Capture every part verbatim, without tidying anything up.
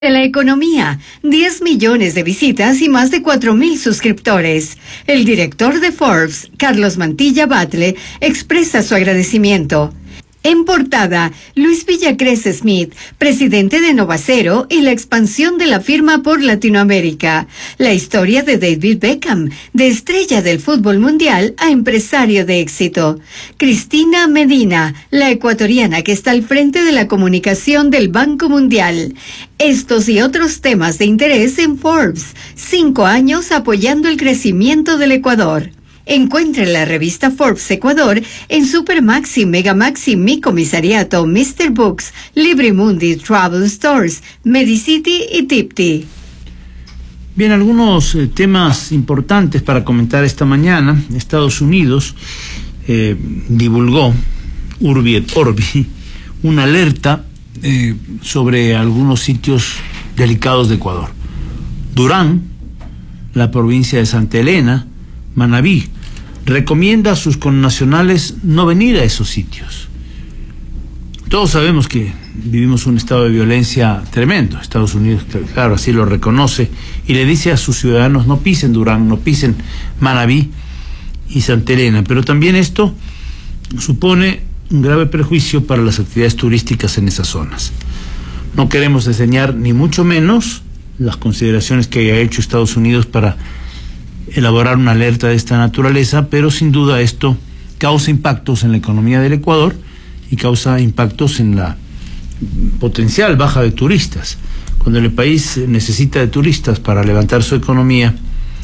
De la economía, diez millones de visitas y más de cuatro mil suscriptores. El director de Forbes, Carlos Mantilla Batlle, expresa su agradecimiento. En portada, Luis Villacrés Smith, presidente de Novacero y la expansión de la firma por Latinoamérica. La historia de David Beckham, de estrella del fútbol mundial a empresario de éxito. Cristina Medina, la ecuatoriana que está al frente de la comunicación del Banco Mundial. Estos y otros temas de interés en Forbes. Cinco años apoyando el crecimiento del Ecuador. Encuentre la revista Forbes Ecuador en Supermaxi, Megamaxi, Mi Comisariato, mister Books, Librimundi, Travel Stores, Medicity y Tipti. Bien, algunos eh, temas importantes para comentar esta mañana. Estados Unidos eh, divulgó, Urbi et Orbi, una alerta eh, sobre algunos sitios delicados de Ecuador. Durán, la provincia de Santa Elena, Manabí, recomienda a sus connacionales no venir a esos sitios. Todos sabemos que vivimos un estado de violencia tremendo. Estados Unidos, claro, así lo reconoce y le dice a sus ciudadanos: no pisen Durán, no pisen Manabí y Santa Elena. Pero también esto supone un grave perjuicio para las actividades turísticas en esas zonas. No queremos desdeñar ni mucho menos las consideraciones que haya hecho Estados Unidos para elaborar una alerta de esta naturaleza, pero sin duda esto causa impactos en la economía del Ecuador y causa impactos en la potencial baja de turistas. Cuando el país necesita de turistas para levantar su economía,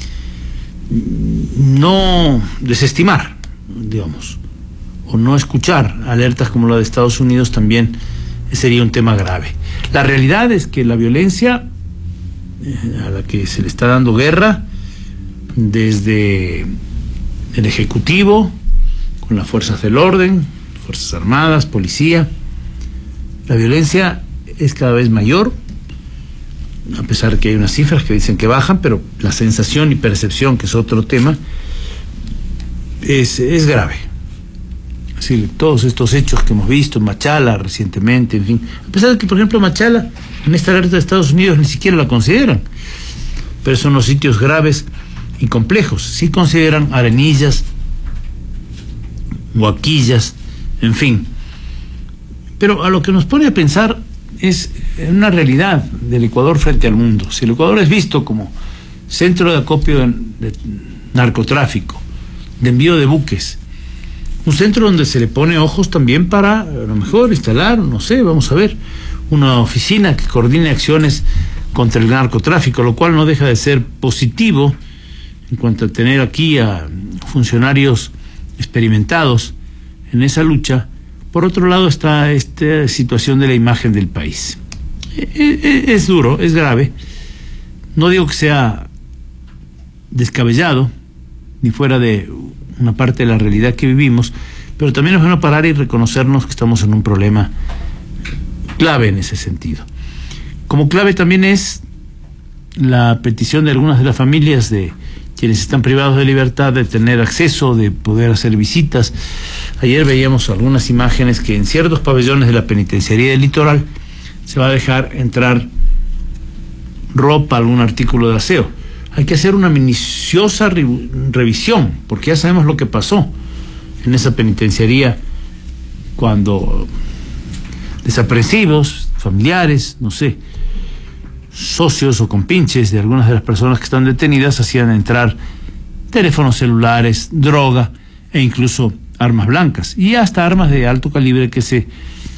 no desestimar, digamos, o no escuchar alertas como la de Estados Unidos también sería un tema grave. La realidad es que la violencia a la que se le está dando guerra desde el Ejecutivo, con las fuerzas del orden, Fuerzas Armadas, Policía, la violencia es cada vez mayor, a pesar de que hay unas cifras que dicen que bajan, pero la sensación y percepción, que es otro tema, es, es grave. Así, todos estos hechos que hemos visto, Machala recientemente, en fin, a pesar de que, por ejemplo, Machala, en esta alerta de Estados Unidos ni siquiera la consideran, pero son los sitios graves y complejos. Sí consideran Arenillas, Huaquillas, en fin. Pero a lo que nos pone a pensar es en una realidad del Ecuador frente al mundo. Si el Ecuador es visto como centro de acopio de, de narcotráfico, de envío de buques, un centro donde se le pone ojos también para, a lo mejor, instalar, no sé, vamos a ver, una oficina que coordine acciones contra el narcotráfico, lo cual no deja de ser positivo en cuanto a tener aquí a funcionarios experimentados en esa lucha. Por otro lado está esta situación de la imagen del país. Es duro, es grave. No digo que sea descabellado, ni fuera de una parte de la realidad que vivimos, pero también es bueno parar y reconocernos que estamos en un problema clave en ese sentido. Como clave también es la petición de algunas de las familias de quienes están privados de libertad de tener acceso, de poder hacer visitas. Ayer veíamos algunas imágenes que en ciertos pabellones de la penitenciaría del Litoral se va a dejar entrar ropa, algún artículo de aseo. Hay que hacer una minuciosa re revisión, porque ya sabemos lo que pasó en esa penitenciaría cuando desaprensivos, familiares, no sé, socios o compinches de algunas de las personas que están detenidas hacían entrar teléfonos celulares, droga e incluso armas blancas y hasta armas de alto calibre que se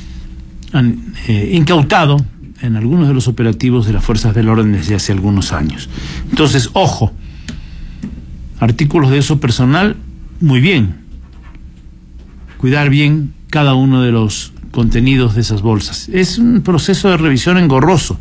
han eh, incautado en algunos de los operativos de las fuerzas del orden desde hace algunos años. Entonces, ojo, artículos de uso personal, muy bien, cuidar bien cada uno de los contenidos de esas bolsas. Es un proceso de revisión engorroso.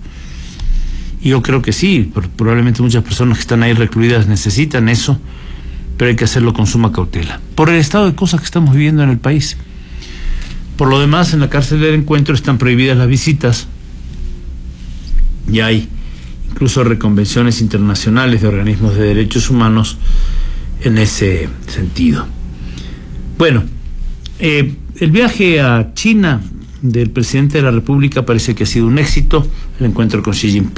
Y yo creo que sí, probablemente muchas personas que están ahí recluidas necesitan eso, pero hay que hacerlo con suma cautela, por el estado de cosas que estamos viviendo en el país. Por lo demás, en la cárcel del Encuentro están prohibidas las visitas, y hay incluso reconvenciones internacionales de organismos de derechos humanos en ese sentido. Bueno, eh, el viaje a China del presidente de la República parece que ha sido un éxito. el encuentro con Xi Jinping.